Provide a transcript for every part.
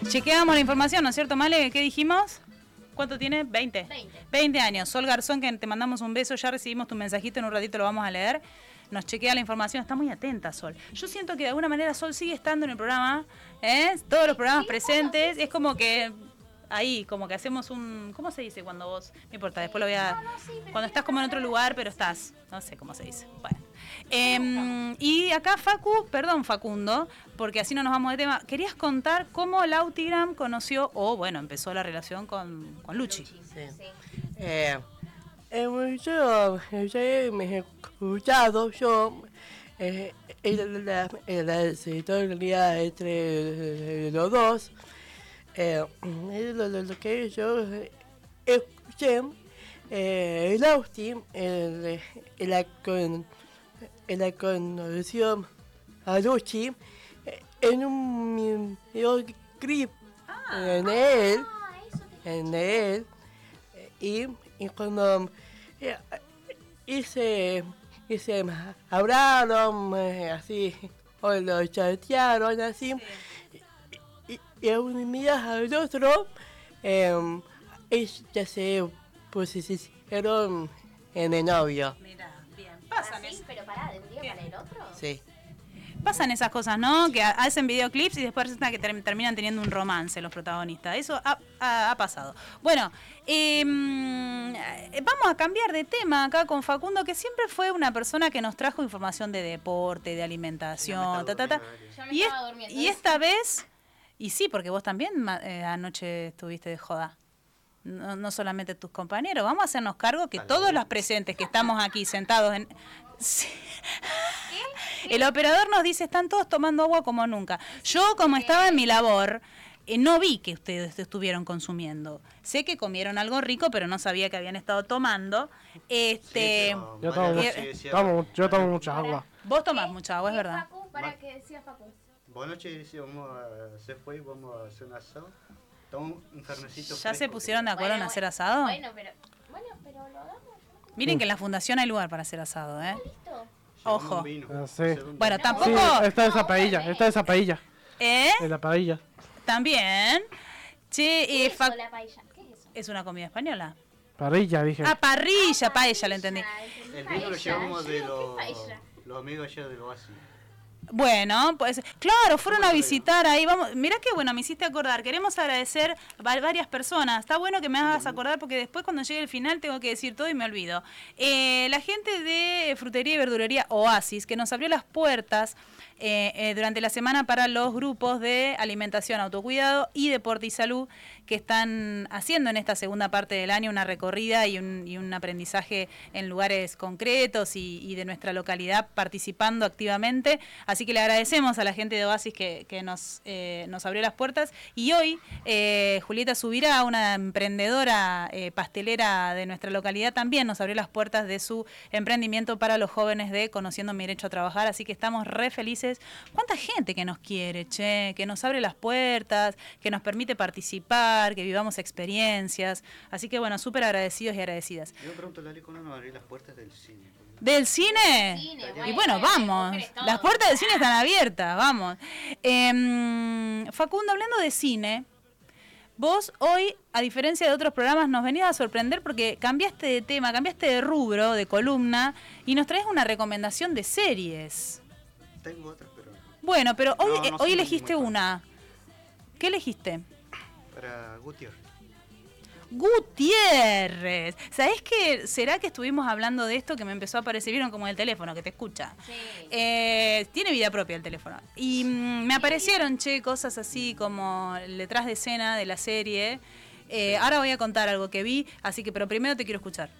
Chequeamos la información, ¿no es cierto, Male? ¿Qué dijimos? ¿Cuánto tiene? 20. 20 años. Sol Garzón, que te mandamos un beso, ya recibimos tu mensajito, en un ratito lo vamos a leer. Nos chequea la información, está muy atenta, Sol. Yo siento que de alguna manera Sol sigue estando en el programa, todos los programas presentes, es como que ahí, como que hacemos un... ¿Cómo se dice cuando vos...? No importa, después lo voy a... Cuando estás como en otro lugar, pero estás... No sé cómo se dice. Bueno. Y acá Facundo, porque así no nos vamos de tema. ¿Querías contar cómo Lautigram conoció, o bueno, empezó la relación con Luchi? Sí. Yo me he escuchado, la historia entre los dos, lo que yo escuché, el Austin, la conoció a Luchi en un videoclip en él, y cuando hice hablaron así, o lo chatearon así, y un día al otro, ya se pusieron en el novio. Mira, bien. Pasan sí, pero pará, ¿de un día para el otro? Sí. Pasan esas cosas, ¿no? Que hacen videoclips y después resulta que terminan teniendo un romance los protagonistas. Eso ha pasado. Bueno, vamos a cambiar de tema acá con Facundo, que siempre fue una persona que nos trajo información de deporte, de alimentación, y esta vez, y sí, porque vos también anoche estuviste de joda. No solamente tus compañeros, vamos a hacernos cargo que todos los presentes que estamos aquí sentados en... Sí. El operador nos dice, están todos tomando agua como nunca. Yo, como estaba en mi labor, no vi que ustedes estuvieron consumiendo. Sé que comieron algo rico, pero no sabía que habían estado tomando. Yo tomo mucha agua. Vos tomás mucha agua, es verdad. Facu, ¿para qué decía Facu? Buenas noches, vamos a hacer fuego, vamos a hacer un asado. Toma un carnecito ¿Ya fresco. se pusieron de acuerdo en hacer asado? Bueno, pero lo hagamos. Miren que en la fundación hay lugar para hacer asado, ¿Listo? Ojo. Sí. Bueno, tampoco... Sí, está esa paella. En la paella. También. Che, ¿Qué es eso, la paella? ¿Qué es eso? es una comida española. Parrilla, dije. Ah, parrilla, paella, lo entendí. El vino lo llevamos de los amigos allá del Oasis. Bueno, pues claro, fueron a visitar ahí. Vamos, mirá qué bueno, me hiciste acordar. Queremos agradecer a varias personas. Está bueno que me hagas acordar porque después cuando llegue el final tengo que decir todo y me olvido. La gente de Frutería y Verdulería Oasis, que nos abrió las puertas durante la semana para los grupos de alimentación, autocuidado y deporte y salud, que están haciendo en esta segunda parte del año una recorrida y un aprendizaje en lugares concretos y de nuestra localidad, participando activamente. Así que le agradecemos a la gente de Oasis que nos abrió las puertas. Y hoy Julieta Subirá, una emprendedora pastelera de nuestra localidad, también nos abrió las puertas de su emprendimiento para los jóvenes de Conociendo mi Derecho a Trabajar. Así que estamos re felices. ¿Cuánta gente que nos quiere, che? Que nos abre las puertas, que nos permite participar, que vivamos experiencias. Así que bueno, súper agradecidos y agradecidas. Yo me pregunto, Lali, ¿cuándo nos abrir las puertas del cine? ¿Del cine? Y bueno, vamos. Las puertas del cine están abiertas, vamos. Facundo, hablando de cine, vos hoy, a diferencia de otros programas, nos venías a sorprender porque cambiaste de tema, cambiaste de rubro, de columna, y nos traes una recomendación de series. Tengo otras, pero... Bueno, pero hoy, no hoy soy elegiste muy fan. una. ¿Qué elegiste? Para Gutiérrez. Gutiérrez. ¿Sabés qué? ¿Será que estuvimos hablando de esto que me empezó a aparecer? ¿Vieron como el teléfono que te escucha? Sí. Tiene vida propia el teléfono. Y me aparecieron, cosas así como el detrás de escena de la serie. Ahora voy a contar algo que vi, así que, pero primero te quiero escuchar.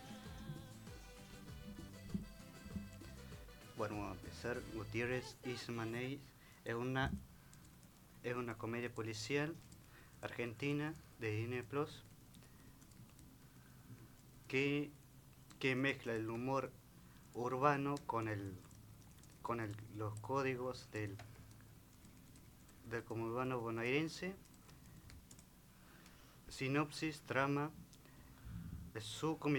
Bueno, vamos a empezar. Gutiérrez is my name. Es una comedia policial argentina de Disney Plus que mezcla el humor urbano con los códigos del conurbano bonaerense. Sinopsis, trama: el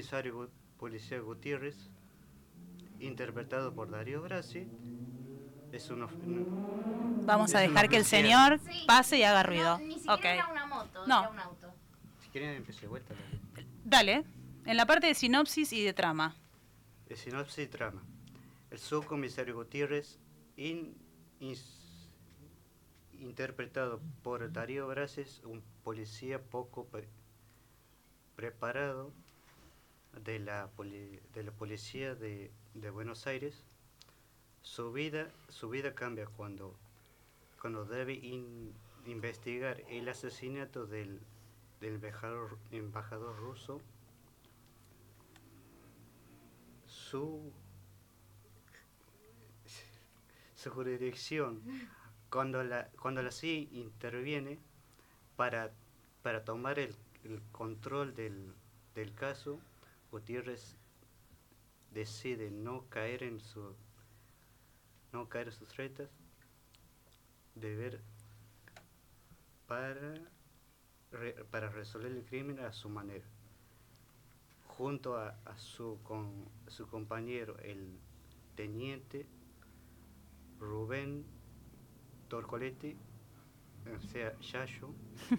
subcomisario policial Gutiérrez, interpretado por Darío Grassi, Es uno, Vamos a es dejar un que el oficial. señor Sí. pase y haga ruido. No, ni siquiera Ok. era una moto, No. era un auto. Si quieren empecé de vuelta. Dale, en la parte de sinopsis y de trama. El sinopsis y trama. El subcomisario Gutiérrez, interpretado por Darío Braces, un policía poco preparado de la policía de Buenos Aires. Su vida cambia cuando debe investigar el asesinato del embajador ruso. Su jurisdicción, cuando la CIA interviene para tomar el control del caso, Gutiérrez decide no caer en sus tretas, para resolver el crimen a su manera, junto a su compañero, el teniente Rubén Torcoletti, o sea, Yayo,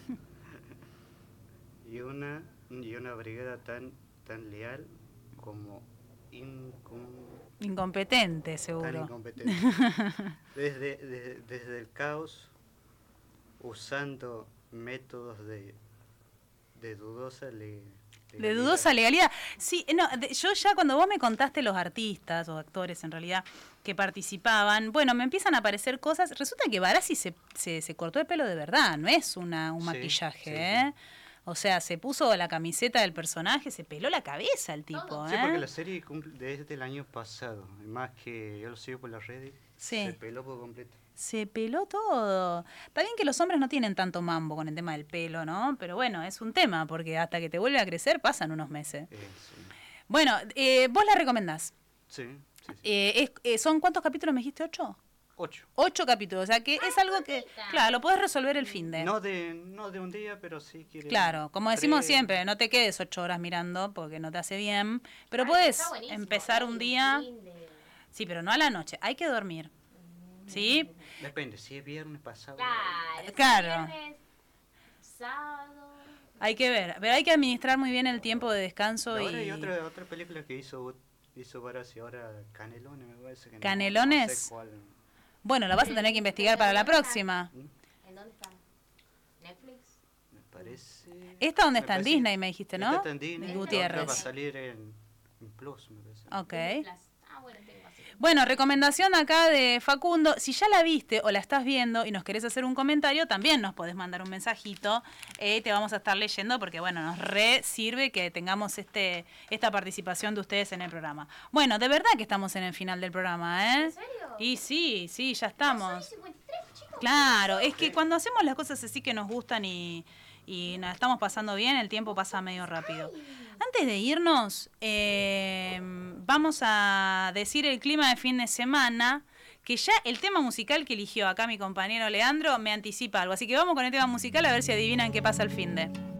y una brigada tan leal como Incompetente, tan seguro. incompetente. Desde el caos, usando métodos de dudosa De dudosa legalidad. Sí, no, yo ya cuando vos me contaste los artistas o actores en realidad que participaban, bueno, me empiezan a aparecer cosas. Resulta que Barassi se cortó el pelo de verdad, no es un Sí, maquillaje, sí, ¿eh? O sea, se puso la camiseta del personaje, se peló la cabeza el tipo, Sí, ¿eh? porque la serie cumple desde el año pasado, y más que yo lo sigo por las redes, Sí. se peló por completo. Se peló todo. Está bien que los hombres no tienen tanto mambo con el tema del pelo, ¿no? Pero bueno, es un tema, porque hasta que te vuelve a crecer pasan unos meses. Sí. Bueno, vos la recomendás. Sí. ¿Son cuántos capítulos me dijiste? ¿8? 8. 8 capítulos, o sea que es algo que, claro, lo podés resolver el fin de. No de un día, pero sí quiere. Claro, como decimos 3. siempre, no te quedes 8 horas mirando porque no te hace bien, pero Ay, podés está buenísimo, empezar un día, sí, pero no a la noche, hay que dormir, ¿sí? Depende, si es viernes pasado. Claro. Viernes, sábado. Hay que ver, pero hay que administrar muy bien el tiempo de descanso Ahora y... hay otra película que hizo Barassi, ahora Canelones, me parece que no. ¿Canelones? No sé cuál. Bueno, lo vas a tener que investigar para la próxima. ¿En dónde está? ¿Netflix? Me parece. ¿Esta dónde me está? En parece- Disney me dijiste, Esta ¿no? está en Disney, De la Gutiérrez. otra va a salir en Plus, me parece. Ok. Ah, bueno, tengo así. Bueno, recomendación acá de Facundo. Si ya la viste o la estás viendo y nos querés hacer un comentario, también nos podés mandar un mensajito. Te vamos a estar leyendo porque, bueno, nos re sirve que tengamos esta participación de ustedes en el programa. Bueno, de verdad que estamos en el final del programa, ¿eh? ¿En serio? Y sí, ya Son estamos. 53, chicos. Claro, es que cuando hacemos las cosas así que nos gustan y nos estamos pasando bien, el tiempo pasa medio rápido. Antes de irnos, vamos a decir el clima de fin de semana, que ya el tema musical que eligió acá mi compañero Leandro me anticipa algo. Así que vamos con el tema musical a ver si adivinan qué pasa el fin de.